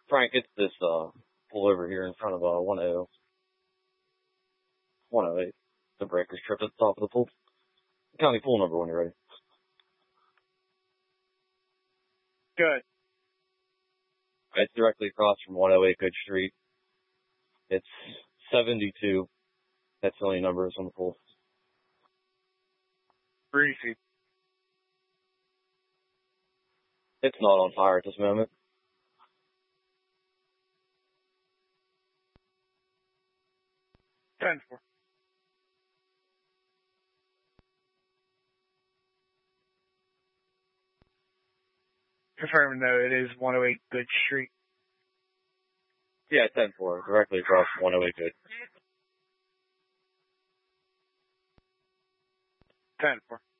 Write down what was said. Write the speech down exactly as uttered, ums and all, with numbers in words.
Frank, it's this, uh, pool over here in front of, uh, one oh eight. The breaker strip at the top of the pool. County pool number when you're ready. Good. It's directly across from one oh eight Good Street. It's seventy-two. That's the only numbers on the pool. Greasy. It's not on fire at this moment. ten four. Confirming though, it is one oh eight Good Street. Yeah, ten four, directly across from one oh eight Good. ten four.